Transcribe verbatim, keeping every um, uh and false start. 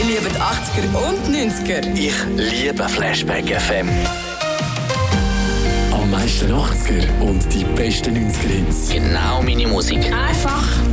lieben die achtziger und neunziger. Ich liebe Flashback F M. Am meisten achtziger und die besten neunziger Hits. Genau meine Musik. Einfach